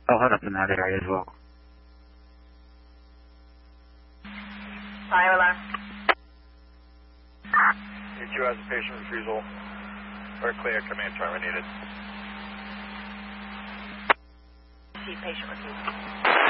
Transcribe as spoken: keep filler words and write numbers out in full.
I'll head up in that area as well. Fire alarm. E Q has a patient refusal. We're clear, command terminated. See patient refusal.